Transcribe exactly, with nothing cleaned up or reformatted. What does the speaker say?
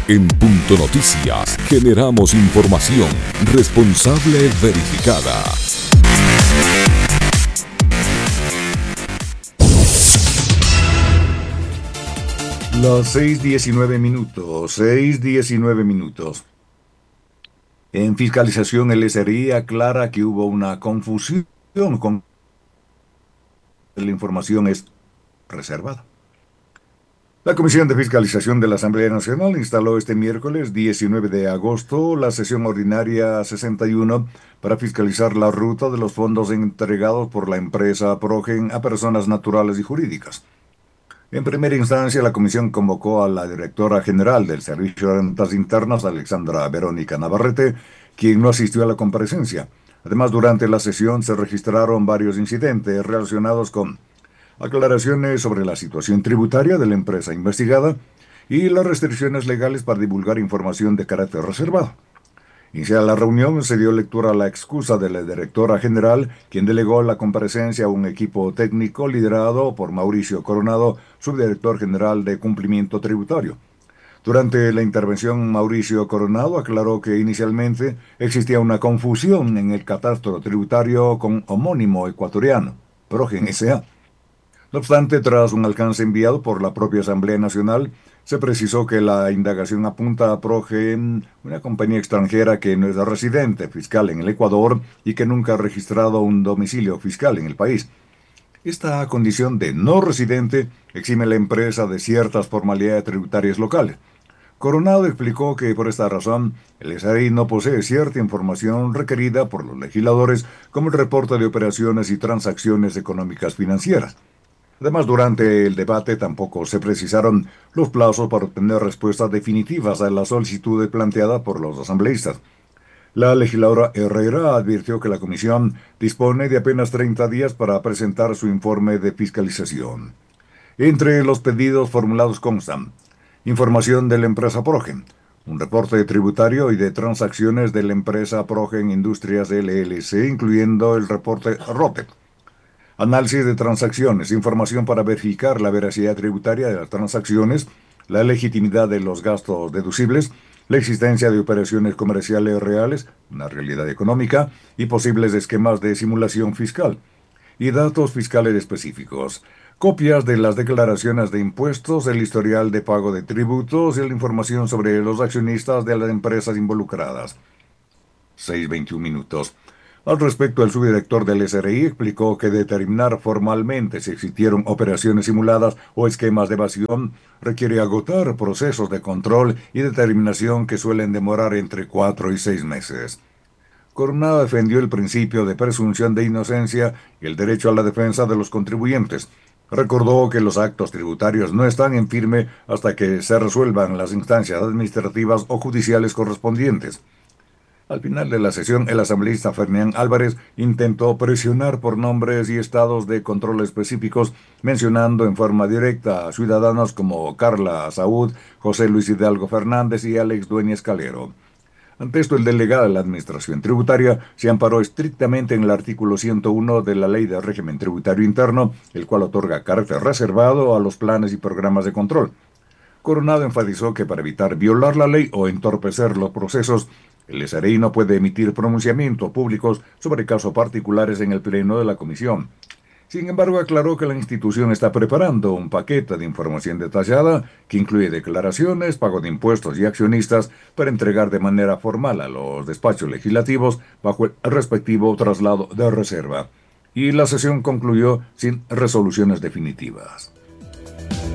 En Punto Noticias generamos información responsable verificada. Las seis diecinueve minutos, seis diecinueve minutos. En fiscalización, el S R I aclara que hubo una confusión con la información es reservada. La Comisión de Fiscalización de la Asamblea Nacional instaló este miércoles diecinueve de agosto la sesión ordinaria sesenta y uno para fiscalizar la ruta de los fondos entregados por la empresa Progen a personas naturales y jurídicas. En primera instancia, la comisión convocó a la directora general del Servicio de Rentas Internas, Alexandra Verónica Navarrete, quien no asistió a la comparecencia. Además, durante la sesión se registraron varios incidentes relacionados con aclaraciones sobre la situación tributaria de la empresa investigada y las restricciones legales para divulgar información de carácter reservado. Iniciada la reunión, se dio lectura a la excusa de la directora general, quien delegó la comparecencia a un equipo técnico liderado por Mauricio Coronado, subdirector general de cumplimiento tributario. Durante la intervención, Mauricio Coronado aclaró que inicialmente existía una confusión en el catastro tributario con homónimo ecuatoriano, Progen S A No obstante, tras un alcance enviado por la propia Asamblea Nacional, se precisó que la indagación apunta a Progen, una compañía extranjera que no es residente fiscal en el Ecuador y que nunca ha registrado un domicilio fiscal en el país. Esta condición de no residente exime a la empresa de ciertas formalidades tributarias locales. Coronado explicó que por esta razón el S R I no posee cierta información requerida por los legisladores como el reporte de operaciones y transacciones económicas financieras. Además, durante el debate tampoco se precisaron los plazos para obtener respuestas definitivas a las solicitudes planteadas por los asambleístas. La legisladora Herrera advirtió que la comisión dispone de apenas treinta días para presentar su informe de fiscalización. Entre los pedidos formulados constan información de la empresa Progen, un reporte tributario y de transacciones de la empresa Progen Industrias L L C, incluyendo el reporte ROTE, análisis de transacciones, información para verificar la veracidad tributaria de las transacciones, la legitimidad de los gastos deducibles, la existencia de operaciones comerciales reales, una realidad económica y posibles esquemas de simulación fiscal, y datos fiscales específicos, copias de las declaraciones de impuestos, el historial de pago de tributos y la información sobre los accionistas de las empresas involucradas. seis veintiún minutos. Al respecto, el subdirector del S R I explicó que determinar formalmente si existieron operaciones simuladas o esquemas de evasión requiere agotar procesos de control y determinación que suelen demorar entre cuatro y seis meses. Coronado defendió el principio de presunción de inocencia y el derecho a la defensa de los contribuyentes. Recordó que los actos tributarios no están en firme hasta que se resuelvan las instancias administrativas o judiciales correspondientes. Al final de la sesión, el asambleísta Fernán Álvarez intentó presionar por nombres y estados de control específicos, mencionando en forma directa a ciudadanos como Carla Saúd, José Luis Hidalgo Fernández y Alex Dueñez Calero. Ante esto, el delegado de la Administración Tributaria se amparó estrictamente en el artículo ciento uno de la Ley de Régimen Tributario Interno, el cual otorga carácter reservado a los planes y programas de control. Coronado enfatizó que para evitar violar la ley o entorpecer los procesos, el S R I no puede emitir pronunciamientos públicos sobre casos particulares en el pleno de la comisión. Sin embargo, aclaró que la institución está preparando un paquete de información detallada que incluye declaraciones, pago de impuestos y accionistas para entregar de manera formal a los despachos legislativos bajo el respectivo traslado de reserva. Y la sesión concluyó sin resoluciones definitivas.